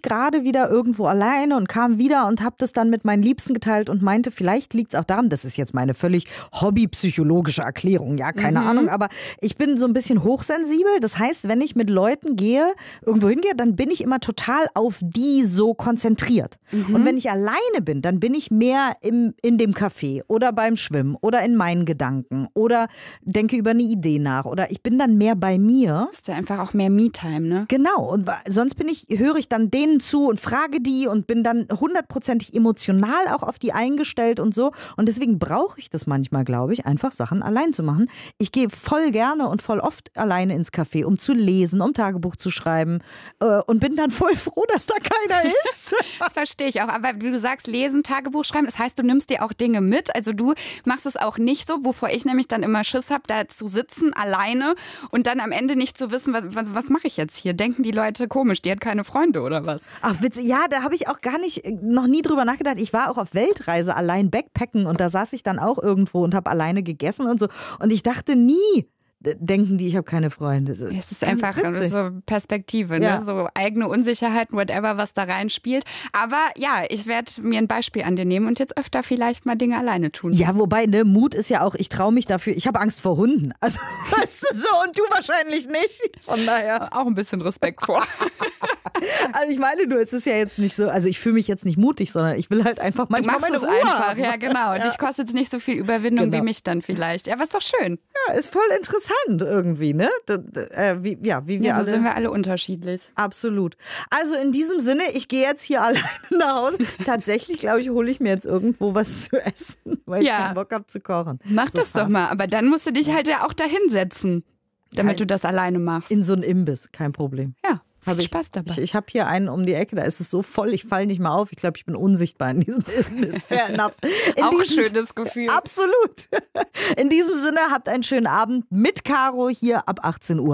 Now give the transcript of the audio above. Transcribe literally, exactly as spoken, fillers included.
gerade wieder irgendwo alleine und kam wieder und habe das dann mit meinen Liebsten geteilt und meinte, vielleicht liegt es auch daran, das ist jetzt meine völlig hobbypsychologische Erklärung, ja, keine mhm. Ahnung, aber ich bin so ein bisschen hochsensibel. Das heißt, wenn ich mit Leuten gehe, irgendwo hingehe, dann bin ich immer total auf die so konzentriert. Mhm. Und wenn ich alleine bin, dann bin ich mehr im, in dem Café oder beim Schwimmen oder in meinen Gedanken oder denke über eine Idee nach oder ich bin dann mehr bei mir. Das ist ja einfach auch mehr Me-Time, ne? Genau. Und sonst bin ich, höre ich dann denen zu und frage die und bin dann hundertprozentig emotional auch auf die eingestellt und so. Und deswegen brauche ich das manchmal, glaube ich, einfach Sachen allein zu machen. Ich gehe voll gerne und voll oft alleine ins Café, um zu lesen, um Tagebuch zu schreiben äh, und bin dann voll froh, dass da keiner ist. Das verstehe ich auch. Aber du sagst, lesen, Tagebuch schreiben, das heißt, du nimmst dir auch Dinge mit. Also du machst es auch nicht so, wovor ich nämlich dann immer Schiss habe, da zu sitzen alleine und dann am Ende nicht zu wissen, was, was, was mache ich jetzt hier? Denken die Leute komisch, die hat keine Freunde oder was? Ach witzig, ja, da habe ich auch gar nicht, noch nie drüber nachgedacht. Ich war auch auf Weltreise allein Backpacken und da saß ich dann auch irgendwo und habe alleine gegessen und so. Und ich dachte nie, denken die, ich habe keine Freunde. Es ist einfach witzig. So Perspektive, ne? Ja. So eigene Unsicherheiten, whatever, was da reinspielt. Aber ja, ich werde mir ein Beispiel an dir nehmen und jetzt öfter vielleicht mal Dinge alleine tun. Ja, wobei, ne, Mut ist ja auch, ich traue mich dafür, ich habe Angst vor Hunden. Also, weißt du, so, und du wahrscheinlich nicht. Von daher auch ein bisschen Respekt vor. Also ich meine, du, es ist ja jetzt nicht so, also ich fühle mich jetzt nicht mutig, sondern ich will halt einfach manchmal du machst meine es Ruhe einfach, haben. Ja genau. Und dich kostet es nicht so viel Überwindung genau. wie mich dann vielleicht. Ja, aber ist doch schön. Ja, ist voll interessant irgendwie, ne? D- d- äh, wie, ja, wie wir ja, so alle. sind wir alle unterschiedlich. Absolut. Also in diesem Sinne, ich gehe jetzt hier alleine nach Hause. Tatsächlich, glaube ich, hole ich mir jetzt irgendwo was zu essen, weil ja. ich keinen Bock habe zu kochen. Mach so das fast. doch mal. Aber dann musst du dich halt ja auch da hinsetzen, damit ja, du das alleine machst. In so einen Imbiss, kein Problem. Ja. Hab Viel ich, Spaß dabei. Ich, ich habe hier einen um die Ecke, da ist es so voll, ich falle nicht mal auf. Ich glaube, ich bin unsichtbar in diesem Imbiss. Fair enough. In Auch ein diesem, schönes Gefühl. Absolut. In diesem Sinne, habt einen schönen Abend mit Caro hier ab achtzehn Uhr.